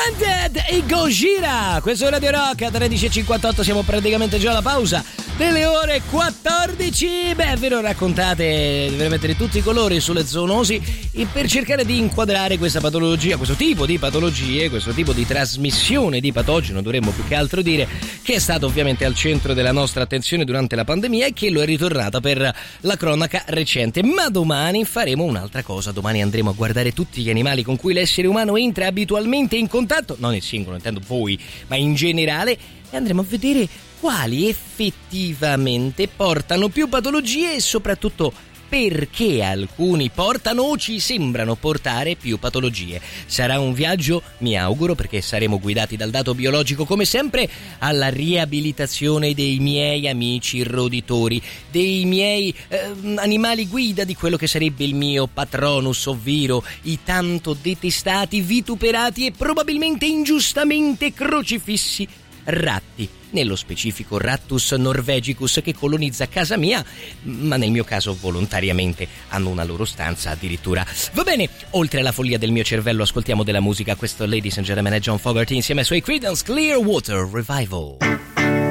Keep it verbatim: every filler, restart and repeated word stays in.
Stranded e Gojira. Questo è Radio Rock, tredici e cinquantotto, siamo praticamente già alla pausa delle ore quattordici. Beh, ve lo raccontate veramente di tutti i colori sulle zoonosi per cercare di inquadrare questa patologia, questo tipo di patologie, questo tipo di trasmissione di patogeno, dovremmo più che altro dire, che è stato ovviamente al centro della nostra attenzione durante la pandemia e che lo è ritornata per la cronaca recente. Ma domani faremo un'altra cosa, domani andremo a guardare tutti gli animali con cui l'essere umano entra abitualmente in contatto, non il singolo, intendo voi, ma in generale, e andremo a vedere quali effettivamente portano più patologie e soprattutto perché alcuni portano o ci sembrano portare più patologie. Sarà un viaggio, mi auguro, perché saremo guidati dal dato biologico come sempre, alla riabilitazione dei miei amici roditori, dei miei eh, animali guida, di quello che sarebbe il mio patronus, ovvero i tanto detestati, vituperati e probabilmente ingiustamente crocifissi ratti, nello specifico Rattus norvegicus, che colonizza casa mia, ma nel mio caso volontariamente hanno una loro stanza addirittura. Va bene, oltre alla follia del mio cervello ascoltiamo della musica. Questo, ladies and gentlemen, è John Fogerty insieme ai suoi Creedence Clearwater Revival.